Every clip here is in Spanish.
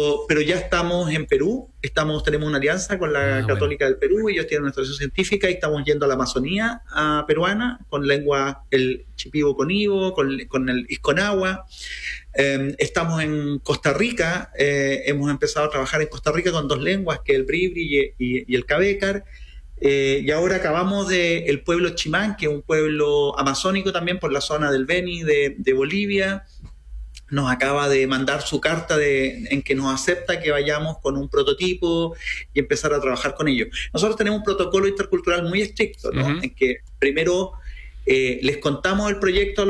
pero ya estamos en Perú, tenemos una alianza con la Católica del Perú, ellos tienen una estación científica y estamos yendo a la Amazonía peruana con lengua, el Shipibo Conibo, con el Isconagua. Estamos en Costa Rica, hemos empezado a trabajar en Costa Rica con 2 lenguas, que es el Bribri y el Cabecar. Y ahora acabamos el pueblo Chimán, que es un pueblo amazónico también por la zona del Beni de Bolivia. Nos acaba de mandar su carta en que nos acepta que vayamos con un prototipo y empezar a trabajar con ellos. Nosotros tenemos un protocolo intercultural muy estricto, ¿no? En que primero les contamos el proyecto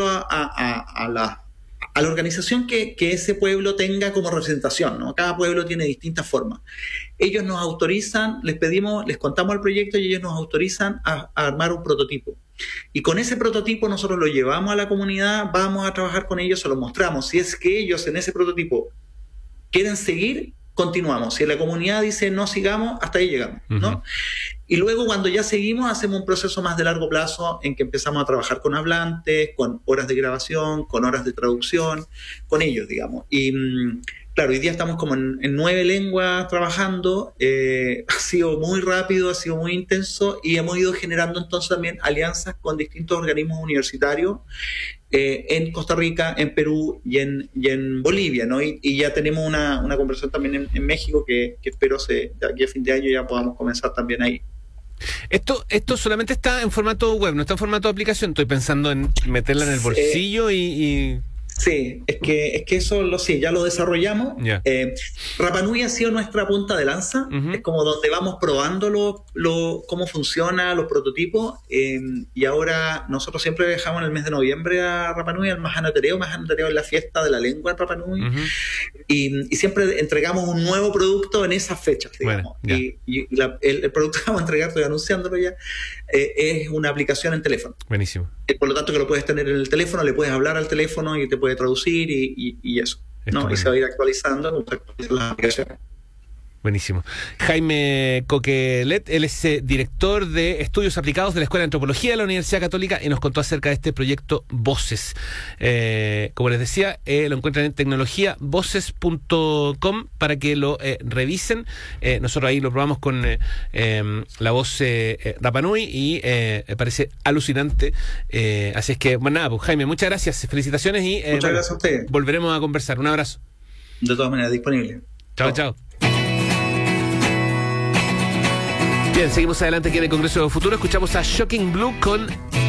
a la organización que ese pueblo tenga como representación, ¿no? Cada pueblo tiene distintas formas. Ellos nos autorizan, les contamos el proyecto y ellos nos autorizan a armar un prototipo. Y con ese prototipo nosotros lo llevamos a la comunidad, vamos a trabajar con ellos, se lo mostramos. Si es que ellos en ese prototipo quieren seguir, continuamos. Si la comunidad dice no sigamos, hasta ahí llegamos, ¿no? Y luego cuando ya seguimos, hacemos un proceso más de largo plazo en que empezamos a trabajar con hablantes, con horas de grabación, con horas de traducción, con ellos, digamos. Y claro, hoy día estamos como en 9 lenguas trabajando, ha sido muy rápido, ha sido muy intenso y hemos ido generando entonces también alianzas con distintos organismos universitarios en Costa Rica, en Perú y en Bolivia, ¿no? Y ya tenemos una conversación también en México que espero de aquí a fin de año ya podamos comenzar también ahí. Esto solamente está en formato web, no está en formato de aplicación. Estoy pensando en meterla en el bolsillo y... Sí, es que eso ya lo desarrollamos. Yeah. Rapa Nui ha sido nuestra punta de lanza. Es como donde vamos probando cómo funciona, los prototipos. Y ahora nosotros siempre dejamos en el mes de noviembre a Rapa Nui, al Mahana Tereo. Mahana Tereo es la fiesta de la lengua en Rapa Nui. Y siempre entregamos un nuevo producto en esas fechas, digamos. Bueno, y el producto que vamos a entregar, estoy anunciándolo ya, es una aplicación en teléfono. Buenísimo. Por lo tanto que lo puedes tener en el teléfono, le puedes hablar al teléfono y te puede traducir y eso, ¿no? Y se va a ir actualizando las aplicaciones. Buenísimo. Jaime Coquelet, él es director de Estudios Aplicados de la Escuela de Antropología de la Universidad Católica y nos contó acerca de este proyecto Voces. Como les decía, lo encuentran en tecnologiavoces.com para que lo revisen. Nosotros ahí lo probamos con la voz Rapa Nui y me parece alucinante. Así es que, bueno, nada, pues, Jaime, muchas gracias, felicitaciones y muchas gracias a ustedes. Volveremos a conversar. Un abrazo. De todas maneras, disponible. Chao. Bien, seguimos adelante aquí en el Congreso Futuro. Escuchamos a Shocking Blue con